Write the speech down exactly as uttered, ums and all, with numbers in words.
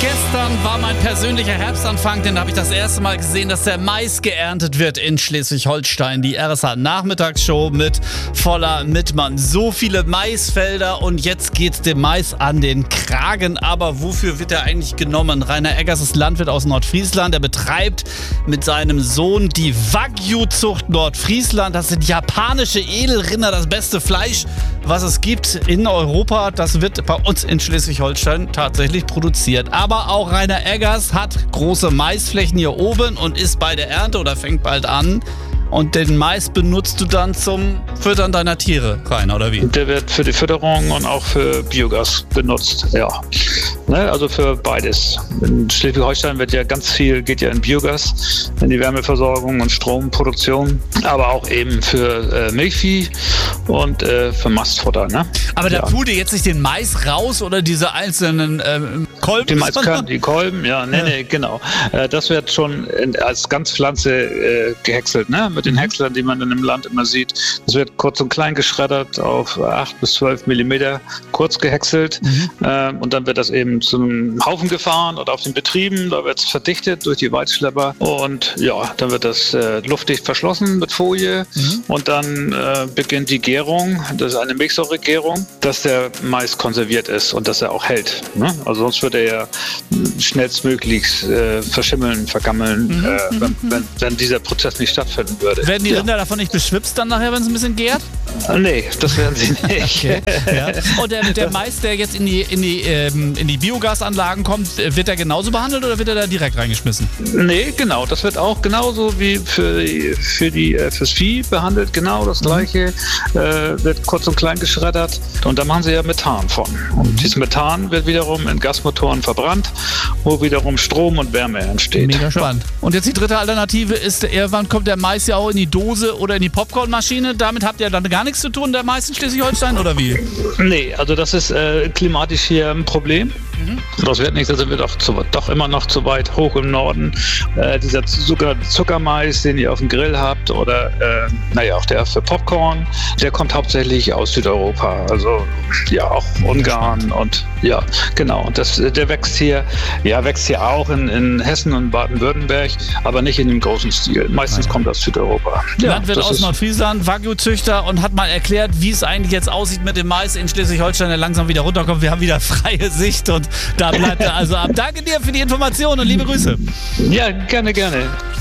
Gestern war mein persönlicher Herbstanfang, denn da habe ich das erste Mal gesehen, dass der Mais geerntet wird in Schleswig-Holstein. Die R S H-Nachmittagsshow mit Voller Mittmann. So viele Maisfelder und jetzt geht's dem Mais an den Kragen. Aber wofür wird er eigentlich genommen? Rainer Eggers ist Landwirt aus Nordfriesland. Er betreibt mit seinem Sohn die Wagyu-Zucht Nordfriesland. Das sind japanische Edelrinder, das beste Fleisch, was es gibt in Europa. Das wird bei uns in Schleswig-Holstein tatsächlich produziert. Aber auch Rainer Eggers hat große Maisflächen hier oben und ist bei der Ernte oder fängt bald an. Und den Mais benutzt du dann zum Füttern deiner Tiere, Rainer, oder wie? Der wird für die Fütterung und auch für Biogas benutzt, ja. Ne, also für beides. In Schleswig-Holstein wird ja ganz viel, geht ja in Biogas, in die Wärmeversorgung und Stromproduktion, aber auch eben für äh, Milchvieh und äh, für Mastfutter. Ne? Aber da ja. tut ihr jetzt nicht den Mais raus oder diese einzelnen ähm, Kolben? Die Maiskörner, die Kolben, ja, nee, nee, genau. Äh, das wird schon in, als Ganzpflanze äh, gehäckselt, ne? Mit den Häckslern, die man in dem Land immer sieht. Das wird kurz und klein geschreddert auf acht bis zwölf Millimeter kurz gehäckselt. Mhm. Ähm, und dann wird das eben zum Haufen gefahren oder auf den Betrieben. Da wird es verdichtet durch die Weizschlepper. Und ja, dann wird das äh, luftdicht verschlossen mit Folie. Mhm. Und dann äh, beginnt die Gärung. Das ist eine Milchsäuregärung, dass der Mais konserviert ist und dass er auch hält. Ne? Also sonst wird er ja schnellstmöglichst äh, verschimmeln, vergammeln, mhm. äh, wenn, wenn, wenn dieser Prozess nicht stattfinden würde. Werden die ja. Rinder davon nicht beschwipst dann nachher, wenn es ein bisschen gärt? Nee, das werden sie nicht. Okay. Ja. Und der, der Mais, der jetzt in die, in die, ähm, in die Biogasanlagen kommt, wird der genauso behandelt oder wird er da direkt reingeschmissen? Nee, genau. Das wird auch genauso wie für, für die, äh, fürs Vieh behandelt. Genau das Gleiche. Mhm. Äh, wird kurz und klein geschreddert. Und da machen sie ja Methan von. Und dieses Methan wird wiederum in Gasmotoren verbrannt, wo wiederum Strom und Wärme entsteht. Mega spannend. Ja. Und jetzt die dritte Alternative ist, irgendwann kommt der Mais ja auch in die Dose oder in die Popcornmaschine. Damit habt ihr dann gar nichts zu tun, der Mais in Schleswig-Holstein, oder wie? Nee, also das ist äh, klimatisch hier ein Problem. Mhm. Das wird nichts, also wird auch zu, doch immer noch zu weit hoch im Norden. Äh, dieser Zucker, Zuckermais, den ihr auf dem Grill habt, oder äh, naja, auch der für Popcorn, der kommt hauptsächlich aus Südeuropa. Also ja, auch Ungarn und ja, genau. Und das, der wächst hier, ja, wächst hier auch in, in Hessen und Baden-Württemberg, aber nicht in dem großen Stil. Meistens kommt aus Südeuropa. Ja, Landwirt aus Nordfriesland, Wagyu-Züchter, und hat mal erklärt, wie es eigentlich jetzt aussieht mit dem Mais in Schleswig-Holstein, der langsam wieder runterkommt. Wir haben wieder freie Sicht und da bleibt er also ab. Danke dir für die Information und liebe Grüße. Ja, gerne, gerne.